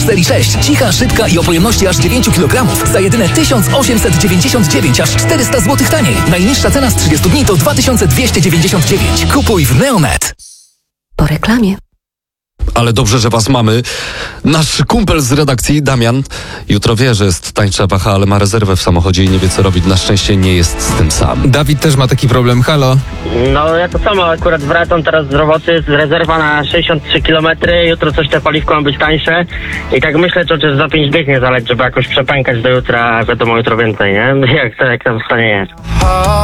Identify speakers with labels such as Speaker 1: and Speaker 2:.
Speaker 1: serii 6. Cicha, szybka i o pojemności aż 9 kg za jedyne 1899, aż 400 zł taniej. Najniższa cena z 30 dni to 2299. Kupuj w Neonet.
Speaker 2: Po reklamie.
Speaker 3: Ale dobrze, że was mamy. Nasz kumpel z redakcji, Damian, jutro wie, że jest tańsza waha, ale ma rezerwę w samochodzie i nie wie, co robić. Na szczęście nie jest z tym sam.
Speaker 4: Dawid też ma taki problem. Halo?
Speaker 5: No ja to samo, akurat wracam teraz z roboty, rezerwa na 63 km, jutro coś te paliwko ma być tańsze i tak myślę, że za 5 dych nie zaleć, żeby jakoś przepękać do jutra, wiadomo jutro więcej, nie? Jak tam w stanie jest.